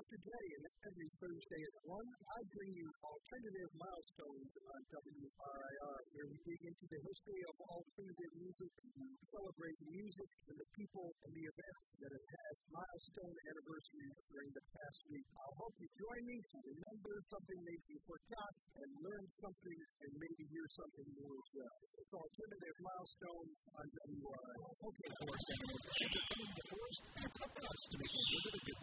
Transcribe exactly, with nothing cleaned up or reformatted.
today, and every Thursday at one, I bring you Alternative Milestones on W R I R, where we dig into the history of alternative music, celebrate music and the people and the events that have had milestone anniversaries during the past week. I'll hope you join me to remember something maybe you forgot and learn something and maybe hear something new as well. It's Alternative Milestones on W R I R. Okay, of course, and we're coming before us and a couple of us to make a little bit of